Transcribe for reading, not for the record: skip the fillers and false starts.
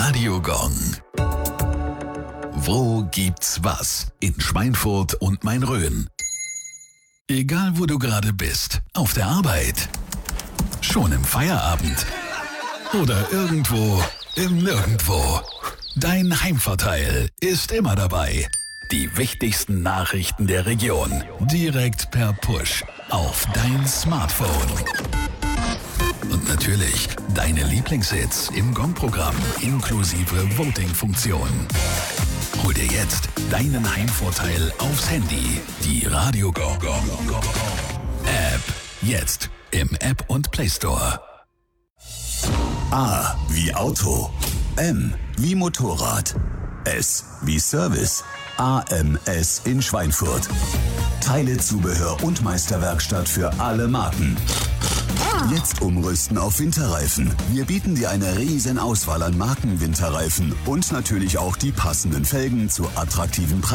Radio Gong. Wo gibt's was? In Schweinfurt und Main-Rhön. Egal wo du gerade bist, auf der Arbeit, schon im Feierabend oder irgendwo im Nirgendwo. Dein Heimvorteil ist immer dabei. Die wichtigsten Nachrichten der Region direkt per Push auf dein Smartphone. Und natürlich deine Lieblingshits im Gong-Programm inklusive Voting-Funktion. Hol dir jetzt deinen Heimvorteil aufs Handy. Die Radio Gong App. Jetzt im App und Play Store. A wie Auto. M wie Motorrad. S wie Service. AMS in Schweinfurt. Teile, Zubehör und Meisterwerkstatt für alle Marken. Jetzt umrüsten auf Winterreifen. Wir bieten dir eine riesen Auswahl an Marken-Winterreifen und natürlich auch die passenden Felgen zu attraktiven Preisen.